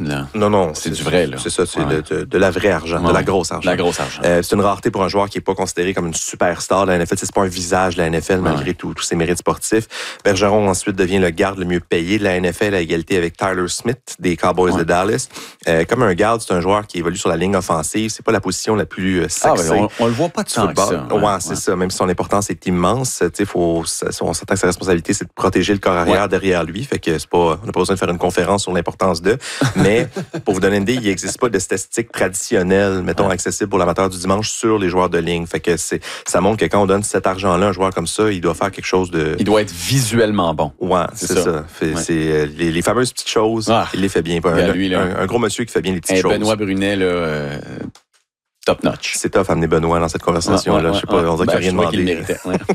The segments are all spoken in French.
là. Non. C'est du vrai, là. C'est ça, c'est de la vraie argent, de la grosse argent. La grosse argent. C'est une rareté pour un joueur qui n'est pas considéré comme une superstar de la NFL. C'est pas un visage de la NFL, malgré tous ses mérites sportifs. Bergeron, ensuite, devient le garde le mieux payé de la NFL à égalité avec Tyler Smith des Cowboys de Dallas. Comme un garde, c'est un joueur qui évolue sur la ligne offensive. C'est pas la position la plus sexy. On le voit pas de tant que ça. C'est ça. Même si son importance est immense, on s'attend que sa responsabilité, c'est de protéger le corps arrière derrière lui. Fait que on n'a pas besoin de faire une conférence sur l'importance d'eux. Mais pour vous donner une idée, il n'existe pas de statistiques traditionnelles, mettons, accessibles pour l'amateur du dimanche sur les joueurs de ligne. Fait que ça montre que quand on donne cet argent-là à un joueur comme ça, il doit faire quelque chose de... Il doit être visuellement bon. Ouais, c'est ça. C'est les fameuses petites choses, il les fait bien. Un gros monsieur qui fait bien les petites choses. Benoît Brunet, là... top notch. C'est tough amener Benoît dans cette conversation-là. Je sais pas, on dirait qu'il n'a rien demandé.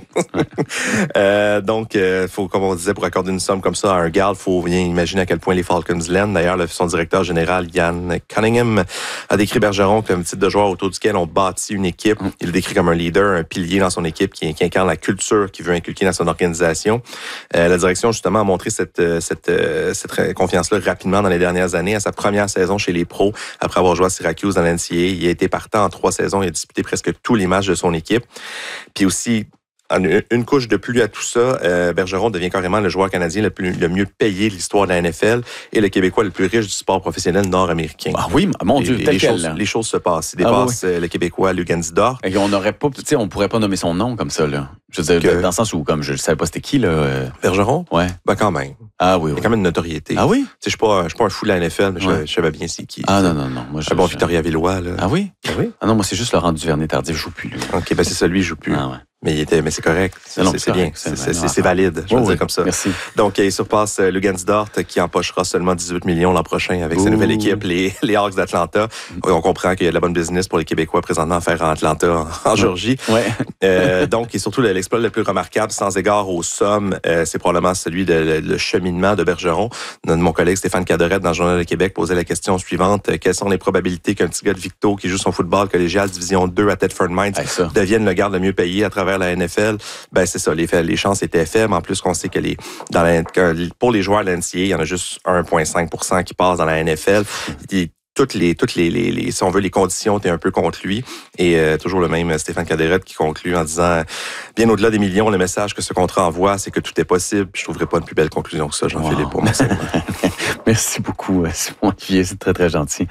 Donc, faut, comme on disait, pour accorder une somme comme ça à un garde, il faut bien imaginer à quel point les Falcons l'aiment. D'ailleurs, son directeur général, Ian Cunningham, a décrit Bergeron comme type de joueur autour duquel on bâtit une équipe. Il le décrit comme un leader, un pilier dans son équipe qui incarne la culture qu'il veut inculquer dans son organisation. La direction, justement, a montré cette confiance-là rapidement dans les dernières années. À sa première saison chez les pros, après avoir joué à Syracuse dans l'NCAA, il a été partant en 3 saisons. Il a disputé presque tous les matchs de son équipe. Puis aussi, une couche de plus à tout ça, Bergeron devient carrément le joueur canadien le mieux payé de l'histoire de la NFL et le Québécois le plus riche du sport professionnel nord-américain. Ah oui, mon Dieu, les choses se passent. Il dépasse le Québécois Luguentz Dort. Et on pourrait pas nommer son nom comme ça, là. Je veux dire, dans le sens où, comme je ne savais pas c'était qui, là. Bergeron? Ouais. Ben, quand même. Ah oui. Il y a quand même une notoriété. Ah oui? Je suis pas un fou de la NFL, mais je savais bien c'est qui. Ah non. Moi, Victoria Villois, là. Ah oui? Ah oui? Ah non, moi, c'est juste Laurent Duvernay-Tardif, je joue plus, lui. OK, ben c'est ça, lui, il joue plus. Ah ouais. Mais c'est correct. C'est bien. C'est valide. Je veux dire comme ça. Merci. Donc, il surpasse Luguentz Dort qui empochera seulement 18 millions l'an prochain avec sa nouvelle équipe, les Hawks d'Atlanta. On comprend qu'il y a de la bonne business pour les Québécois présentement à faire en Atlanta, en Géorgie. Ouais. Donc, et surtout, l'exploit le plus remarquable, sans égard aux sommes, c'est probablement celui de le cheminement de Bergeron. Mon collègue Stéphane Cadorette, dans le Journal de Québec, posait la question suivante. Quelles sont les probabilités qu'un petit gars de Victo qui joue son football collégial Division 2 à Thetford Mines devienne le garde le mieux payé à travers la NFL? Ben, c'est ça. Les chances étaient faibles. En plus, qu'on sait que pour les joueurs de l'NCAA, il y en a juste 1,5% qui passent dans la NFL. Toutes les, si on veut, les conditions étaient un peu contre lui. Et toujours le même Stéphane Cadorette qui conclut en disant, bien au-delà des millions, le message que ce contrat envoie, c'est que tout est possible. Je trouverais pas une plus belle conclusion que ça, Jean-Philippe, pour mon segment. Merci beaucoup, Simon Olivier. C'est très, très gentil.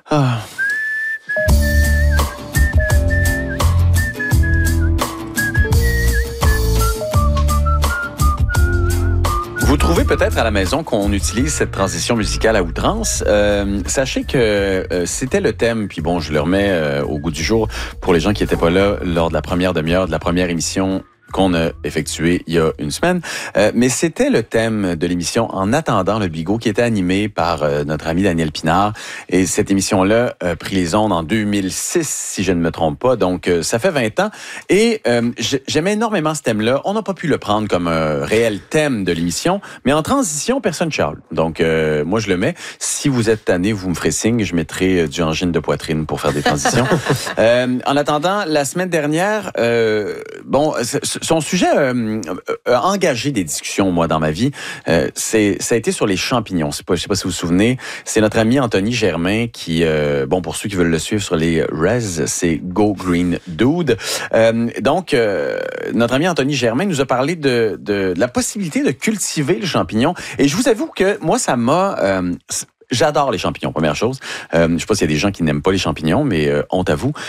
Vous trouvez peut-être à la maison qu'on utilise cette transition musicale à outrance. Sachez que c'était le thème, puis bon, je le remets au goût du jour pour les gens qui n'étaient pas là lors de la première demi-heure de la première émission qu'on a effectué il y a une semaine. Mais c'était le thème de l'émission En attendant le bigot qui était animé par notre ami Daniel Pinard. Et cette émission-là a pris les ondes en 2006, si je ne me trompe pas. Donc, ça fait 20 ans. Et j'aimais énormément ce thème-là. On n'a pas pu le prendre comme un réel thème de l'émission, mais en transition, personne charle. Donc, moi, je le mets. Si vous êtes tanné, vous me ferez signe. Je mettrai du angine de poitrine pour faire des transitions. En attendant, la semaine dernière, son sujet a engagé des discussions, moi, dans ma vie. Ça a été sur les champignons. Je sais pas si vous vous souvenez. C'est notre ami Anthony Germain qui, pour ceux qui veulent le suivre sur les Rez, c'est Go Green Dude. Donc, notre ami Anthony Germain nous a parlé de la possibilité de cultiver le champignon. Et je vous avoue que moi, ça m'a... J'adore les champignons, première chose. Je sais pas s'il y a des gens qui n'aiment pas les champignons, mais honte à vous.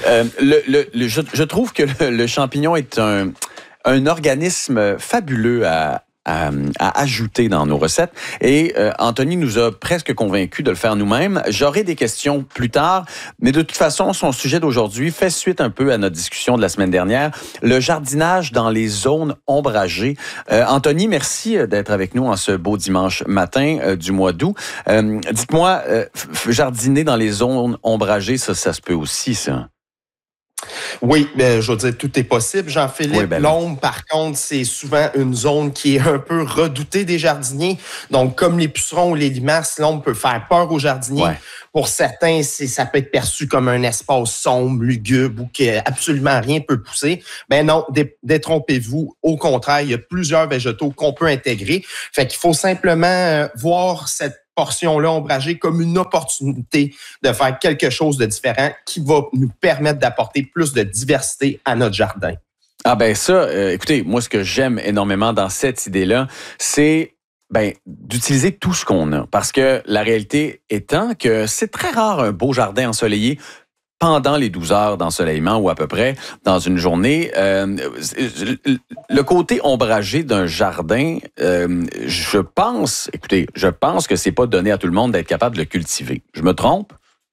Je trouve que le champignon est un organisme fabuleux à ajouter dans nos recettes. Et Anthony nous a presque convaincus de le faire nous-mêmes. J'aurai des questions plus tard, mais de toute façon, son sujet d'aujourd'hui fait suite un peu à notre discussion de la semaine dernière, le jardinage dans les zones ombragées. Anthony, merci d'être avec nous en ce beau dimanche matin du mois d'août. Dites-moi, jardiner dans les zones ombragées, ça se peut aussi, ça? Oui, je veux dire, tout est possible, Jean-Philippe. Oui, l'ombre, par contre, c'est souvent une zone qui est un peu redoutée des jardiniers. Donc, comme les pucerons ou les limaces, l'ombre peut faire peur aux jardiniers. Ouais. Pour certains, ça peut être perçu comme un espace sombre, lugubre ou que absolument rien peut pousser. Ben non, détrompez-vous. Au contraire, il y a plusieurs végétaux qu'on peut intégrer. Fait qu'il faut simplement voir cette portion-là ombragée comme une opportunité de faire quelque chose de différent qui va nous permettre d'apporter plus de diversité à notre jardin. Ah ben ça, écoutez, moi ce que j'aime énormément dans cette idée-là, c'est d'utiliser tout ce qu'on a. Parce que la réalité étant que c'est très rare un beau jardin ensoleillé pendant les 12 heures d'ensoleillement ou à peu près dans une journée. Le côté ombragé d'un jardin, je pense que c'est pas donné à tout le monde d'être capable de le cultiver. Je me trompe?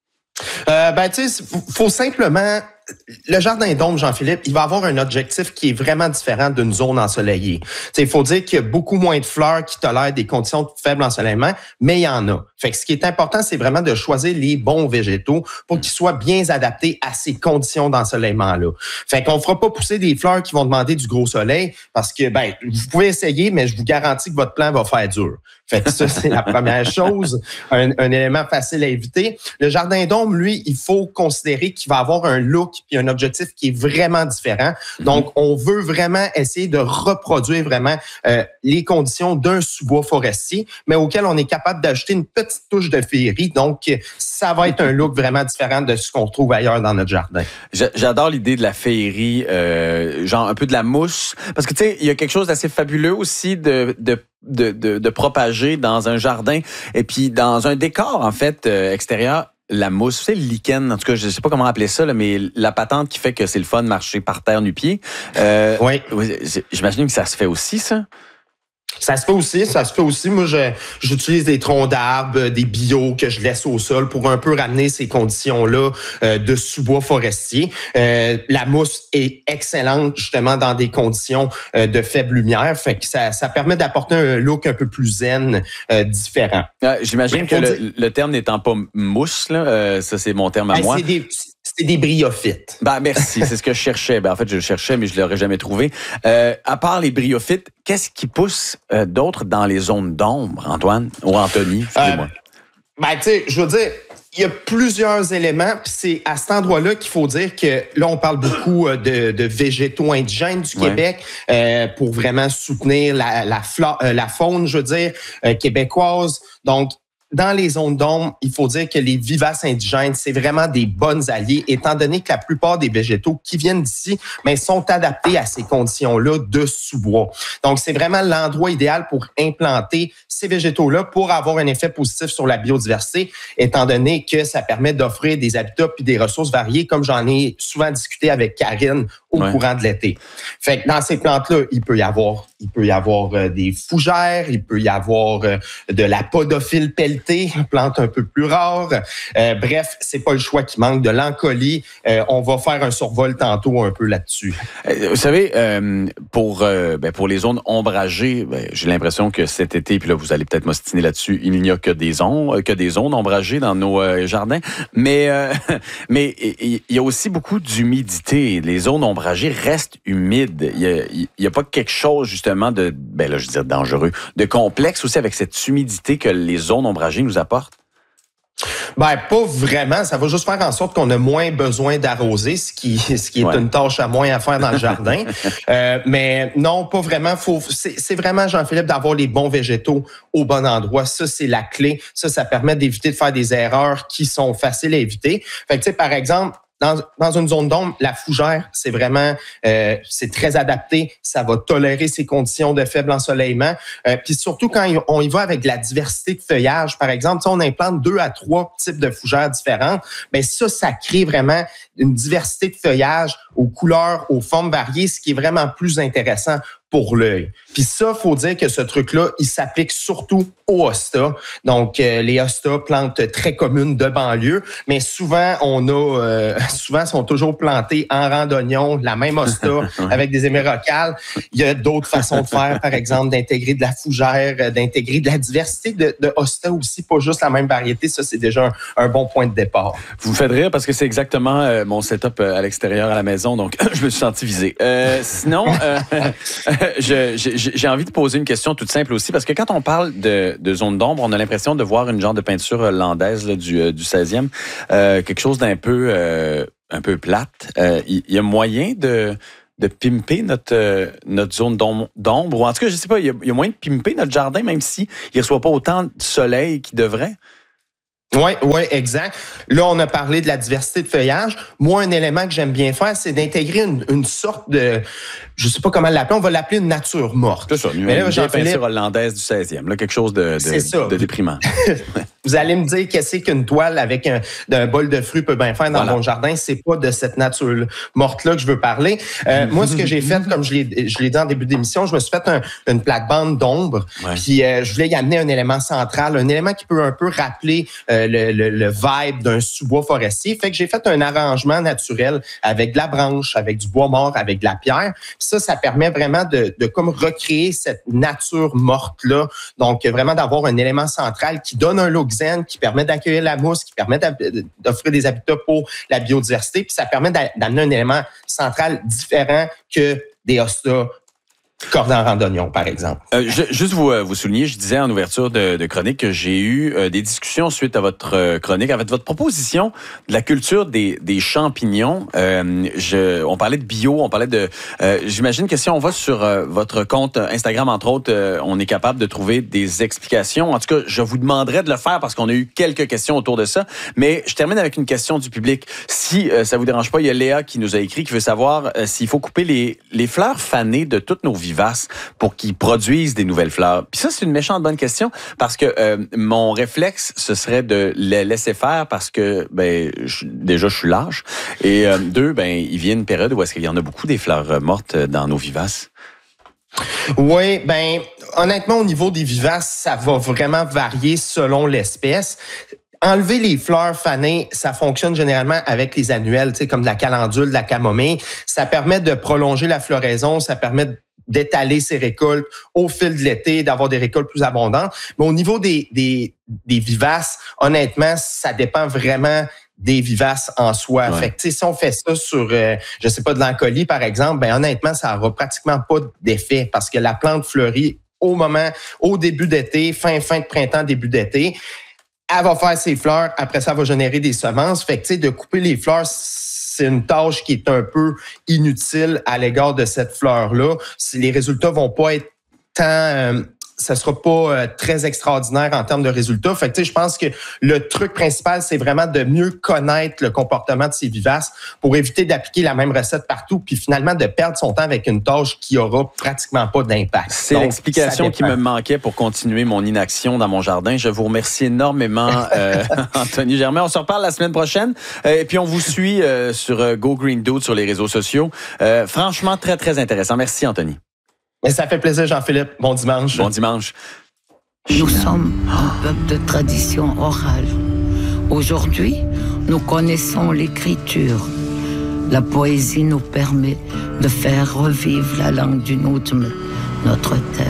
Tu sais, faut simplement... Le jardin d'ombre, Jean-Philippe, il va avoir un objectif qui est vraiment différent d'une zone ensoleillée. Il faut dire qu'il y a beaucoup moins de fleurs qui tolèrent des conditions de faible ensoleillement, mais il y en a. Fait que ce qui est important, c'est vraiment de choisir les bons végétaux pour qu'ils soient bien adaptés à ces conditions d'ensoleillement-là. Fait qu'on fera pas pousser des fleurs qui vont demander du gros soleil parce que, vous pouvez essayer, mais je vous garantis que votre plan va faire dur. Fait que ça, c'est la première chose, un élément facile à éviter. Le jardin d'ombre, lui, il faut considérer qu'il va avoir un look puis un objectif qui est vraiment différent. Donc, on veut vraiment essayer de reproduire vraiment les conditions d'un sous-bois forestier, mais auquel on est capable d'ajouter une petite touche de féerie. Donc, ça va être un look vraiment différent de ce qu'on trouve ailleurs dans notre jardin. J'adore l'idée de la féerie, genre un peu de la mousse, parce que tu sais, il y a quelque chose d'assez fabuleux aussi de propager dans un jardin et puis dans un décor en fait extérieur. La mousse, c'est le lichen, en tout cas, je ne sais pas comment appeler ça, là, mais la patente qui fait que c'est le fun de marcher par terre nu-pied. Oui. J'imagine que ça se fait aussi, ça? Ça se fait aussi. Moi, j'utilise des troncs d'arbres, des bio que je laisse au sol pour un peu ramener ces conditions-là de sous-bois forestier. La mousse est excellente justement dans des conditions de faible lumière. Fait que ça permet d'apporter un look un peu plus zen, différent. J'imagine que le terme n'étant pas mousse, là, ça c'est mon terme à moi. C'est des bryophytes. Merci, c'est ce que je cherchais. En fait, je le cherchais, mais je ne l'aurais jamais trouvé. À part les bryophytes, qu'est-ce qui pousse d'autre dans les zones d'ombre, Antoine? Ou Anthony, excusez-moi. Tu sais, je veux dire, il y a plusieurs éléments, puis c'est à cet endroit-là qu'il faut dire que là, on parle beaucoup de végétaux indigènes du Québec pour vraiment soutenir la faune, je veux dire, québécoise. Donc, dans les zones d'ombre, il faut dire que les vivaces indigènes, c'est vraiment des bonnes alliés, étant donné que la plupart des végétaux qui viennent d'ici, sont adaptés à ces conditions-là de sous-bois. Donc, c'est vraiment l'endroit idéal pour implanter ces végétaux-là pour avoir un effet positif sur la biodiversité, étant donné que ça permet d'offrir des habitats puis des ressources variées, comme j'en ai souvent discuté avec Karine au courant de l'été. Fait que dans ces plantes-là, il peut y avoir des fougères, il peut y avoir de la podophile pelletée, une plante un peu plus rare. Bref, c'est pas le choix qui manque. De l'encolie, on va faire un survol tantôt un peu là-dessus. Vous savez, pour les zones ombragées, j'ai l'impression que cet été, puis là vous allez peut-être m'ostiner là-dessus, il n'y a que des zones ombragées dans nos jardins, mais il y a aussi beaucoup d'humidité. Les zones ombragées restent humides. Il y a pas quelque chose justement de, dangereux, de complexe aussi avec cette humidité que les zones ombragées nous apportent? Pas vraiment. Ça va juste faire en sorte qu'on a moins besoin d'arroser, ce qui est une tâche à moins à faire dans le jardin. Mais non, pas vraiment. C'est vraiment, Jean-Philippe, d'avoir les bons végétaux au bon endroit. Ça, c'est la clé. Ça permet d'éviter de faire des erreurs qui sont faciles à éviter. Fait que, tu sais, par exemple, dans une zone d'ombre, la fougère, c'est vraiment, c'est très adapté. Ça va tolérer ces conditions de faible ensoleillement. Puis surtout quand on y va avec de la diversité de feuillage, par exemple, on implante 2 à 3 types de fougères différentes. Ça crée vraiment une diversité de feuillage aux couleurs, aux formes variées, ce qui est vraiment plus intéressant pour l'œil. Puis ça, faut dire que ce truc-là, il s'applique surtout aux hostas. Donc, les hostas, plantes très communes de banlieue, mais souvent, souvent, sont toujours plantés en rang d'oignon, la même hosta, avec des émerocales. Il y a d'autres façons de faire, par exemple, d'intégrer de la fougère, d'intégrer de la diversité de hostas aussi, pas juste la même variété. Ça, c'est déjà un bon point de départ. Vous me faites rire parce que c'est exactement mon setup à l'extérieur à la maison, donc je me suis senti visé. Sinon, j'ai envie de poser une question toute simple aussi, parce que quand on parle de zone d'ombre, on a l'impression de voir une genre de peinture hollandaise là, du 16e, quelque chose d'un peu plate. Il y a moyen de pimper notre zone d'ombre. Ou en tout cas, je sais pas, il y a moyen de pimper notre jardin, même s'il ne reçoit pas autant de soleil qu'il devrait. Oui, exact. Là, on a parlé de la diversité de feuillage. Moi, un élément que j'aime bien faire, c'est d'intégrer une sorte de, je sais pas comment l'appeler, on va l'appeler une nature morte. C'est ça, une peinture hollandaise du 16e, là, quelque chose de déprimant. Vous allez me dire qu'est-ce qu'une toile avec un bol de fruits peut bien faire dans mon jardin. C'est pas de cette nature morte-là que je veux parler. Moi, ce que j'ai fait, comme je l'ai dit en début d'émission, je me suis fait une plate-bande d'ombre. Ouais. Puis, je voulais y amener un élément central, un élément qui peut un peu rappeler le vibe d'un sous-bois forestier. Fait que j'ai fait un arrangement naturel avec de la branche, avec du bois mort, avec de la pierre. Puis ça permet vraiment de comme recréer cette nature morte-là. Donc, vraiment d'avoir un élément central qui donne un look zen, qui permet d'accueillir la mousse, qui permet d'offrir des habitats pour la biodiversité. Puis ça permet d'amener un élément central différent que des hostas cordon randonnion, par exemple. Juste vous souligner, je disais en ouverture de chronique que j'ai eu des discussions suite à votre chronique, avec votre proposition de la culture des champignons. On parlait de bio, on parlait de... j'imagine que si on va sur votre compte Instagram, entre autres, on est capable de trouver des explications. En tout cas, je vous demanderais de le faire parce qu'on a eu quelques questions autour de ça. Mais je termine avec une question du public. Si ça vous dérange pas, il y a Léa qui nous a écrit, qui veut savoir s'il faut couper les fleurs fanées de toutes nos vivaces pour qu'ils produisent des nouvelles fleurs. Puis ça, c'est une méchante bonne question parce que mon réflexe, ce serait de les laisser faire parce que, déjà, je suis lâche. Et deux, il vient une période où est-ce qu'il y en a beaucoup des fleurs mortes dans nos vivaces. Oui, honnêtement, au niveau des vivaces, ça va vraiment varier selon l'espèce. Enlever les fleurs fanées, ça fonctionne généralement avec les annuelles, comme de la calendule, de la camomille. Ça permet de prolonger la floraison, ça permet d'étaler ses récoltes au fil de l'été, d'avoir des récoltes plus abondantes. Mais au niveau des vivaces, honnêtement, ça dépend vraiment des vivaces en soi. Ouais. Fait que, si on fait ça sur, je sais pas, de l'encolie, par exemple, honnêtement, ça aura pratiquement pas d'effet parce que la plante fleurit au début d'été, fin de printemps, début d'été. Elle va faire ses fleurs. Après ça, elle va générer des semences. Fait que, de couper les fleurs, c'est une tâche qui est un peu inutile à l'égard de cette fleur-là. Les résultats vont pas être tant... ça sera pas très extraordinaire en termes de résultats. Fait que, je pense que le truc principal, c'est vraiment de mieux connaître le comportement de ces vivaces pour éviter d'appliquer la même recette partout puis finalement de perdre son temps avec une tâche qui aura pratiquement pas d'impact. C'est l'explication qui me manquait pour continuer mon inaction dans mon jardin. Je vous remercie énormément, Anthony Germain. On se reparle la semaine prochaine. Et puis, on vous suit sur Go Green Dude sur les réseaux sociaux. Franchement, très, très intéressant. Merci, Anthony. Mais ça fait plaisir, Jean-Philippe. Bon dimanche. Bon dimanche. Nous sommes un peuple de tradition orale. Aujourd'hui, nous connaissons l'écriture. La poésie nous permet de faire revivre la langue du Nujm, notre terre.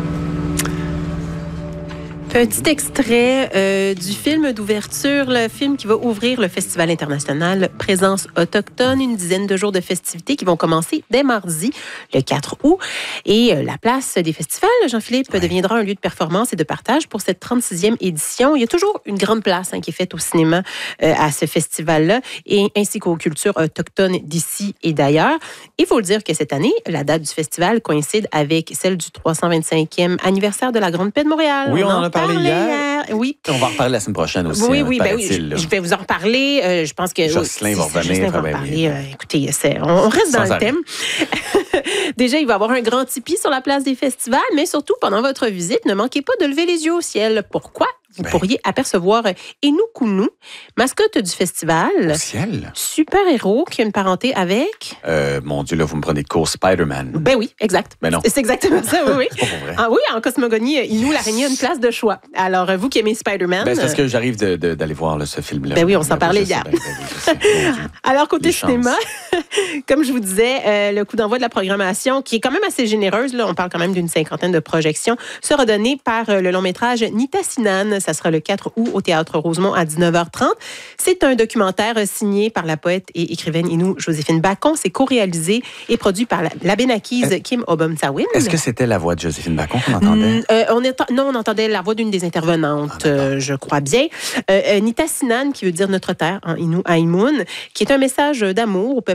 Un petit extrait du film d'ouverture, le film qui va ouvrir le Festival international Présence autochtone, une dizaine de jours de festivités qui vont commencer dès mardi, le 4 août. Et la place des festivals, Jean-Philippe, deviendra un lieu de performance et de partage pour cette 36e édition. Il y a toujours une grande place qui est faite au cinéma à ce festival-là, et ainsi qu'aux cultures autochtones d'ici et d'ailleurs. Il faut le dire que cette année, la date du festival coïncide avec celle du 325e anniversaire de la Grande Paix de Montréal. Oui, on en a parlé hier. Oui. On va en reparler la semaine prochaine aussi. Oui, je vais vous en reparler. Je pense que Jocelyn va revenir. Écoutez, on reste dans le thème. Déjà, il va y avoir un grand tipi sur la place des festivals, mais surtout, pendant votre visite, ne manquez pas de lever les yeux au ciel. Pourquoi? Vous pourriez apercevoir Enukunu, mascotte du festival. Au ciel? Super-héros qui a une parenté avec... mon Dieu, là, vous me prenez de cours Spider-Man. Ben oui, exact. Mais non. C'est exactement ça, oui. C'est pas pour vrai. Ah oui, en cosmogonie, Inou, l'araignée, a une place de choix. Alors, vous qui aimez Spider-Man... C'est parce que j'arrive d'aller voir ce film-là. Ben oui, on s'en parlait hier. Alors, côté cinéma, comme je vous disais, le coup d'envoi de la programmation, qui est quand même assez généreuse, là, on parle quand même d'une 50aine de projections, sera donné par le long-métrage Nitassinan. Ça sera le 4 août au Théâtre Rosemont à 19h30. C'est un documentaire signé par la poète et écrivaine Inou Joséphine Bacon. C'est co-réalisé et produit par l'Abénaquise Kim Obum-Tawin. Est-ce que c'était la voix de Joséphine Bacon qu'on entendait? Non, on entendait la voix d'une des intervenantes, je crois bien. Nitassinan, qui veut dire notre terre en Inou Aïmoun, qui est un message d'amour au peuple Inou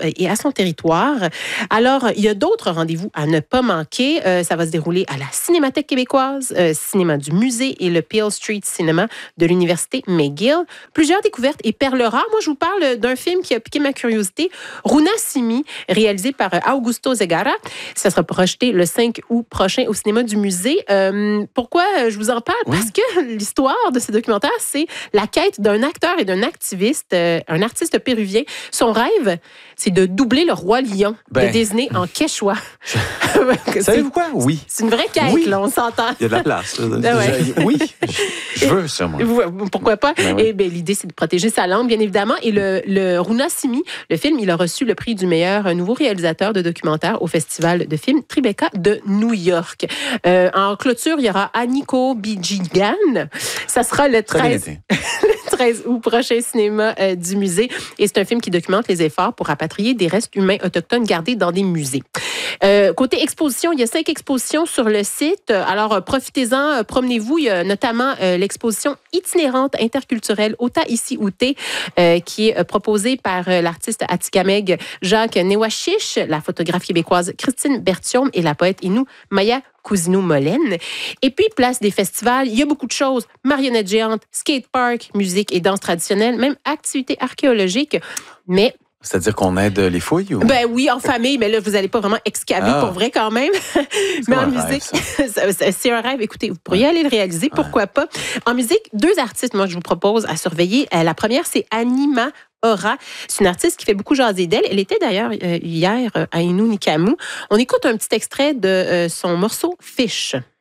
et à son territoire. Alors, il y a d'autres rendez-vous à ne pas manquer. Ça va se dérouler à la Cinémathèque québécoise, Cinéma du Musée et le Peel Street Cinema de l'Université McGill. Plusieurs découvertes et perles rares. Moi, je vous parle d'un film qui a piqué ma curiosité, Runa Simi, réalisé par Augusto Zegara. Ça sera projeté le 5 août prochain au Cinéma du Musée. Pourquoi je vous en parle? Parce que l'histoire de ce documentaire, c'est la quête d'un acteur et d'un activiste, un artiste péruvien. Son rêve, c'est de doubler le roi lion de Disney en quechua. Savez-vous quoi? Oui. C'est une vraie quête, là, on s'entend. Il y a de la place. Oui, je veux ça, moi. Pourquoi pas? Et l'idée, c'est de protéger sa langue, bien évidemment. Et le Runa Simi, le film, il a reçu le prix du meilleur nouveau réalisateur de documentaire au Festival de films Tribeca de New York. En clôture, il y aura Aniko Bijigan. Ça sera le 13 août prochain, Cinéma du Musée. Et c'est un film qui documente les efforts pour rapatrier des restes humains autochtones gardés dans des musées. Côté exposition, il y a 5 expositions sur le site. Alors, profitez-en, promenez-vous. Il y a notamment l'exposition itinérante interculturelle Ota Ici Outé, qui est proposée par l'artiste atikamekw Jacques Newashish, la photographe québécoise Christine Bertium et la poète Innu Maya Cousineau-Molène. Et puis, place des festivals, il y a beaucoup de choses. Marionnettes géantes, skatepark, musique et danse traditionnelle, même activités archéologiques. Mais c'est-à-dire qu'on aide les fouilles? Ou? Ben oui, en famille, mais là, vous n'allez pas vraiment excaver pour vrai quand même. Mais en musique, c'est un rêve. Écoutez, vous pourriez aller le réaliser, pourquoi pas. En musique, 2 artistes, moi, je vous propose à surveiller. La première, c'est Anima Ora. C'est une artiste qui fait beaucoup jaser d'elle. Elle était d'ailleurs hier à Innu Nikamu. On écoute un petit extrait de son morceau Fish.